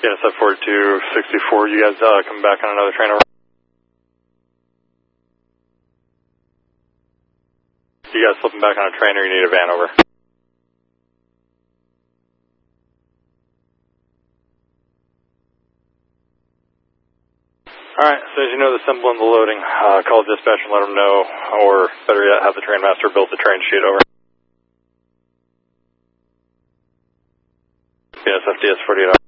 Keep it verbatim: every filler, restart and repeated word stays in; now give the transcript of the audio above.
C N S F forty-two sixty-four, you guys uh, coming back on another train over? You guys slipping back on a train or you need a van over? Alright, as soon as you know the symbol and the loading, uh, call dispatch and let them know, or better yet, have the train master build the train sheet over. C N S F D S forty-eight.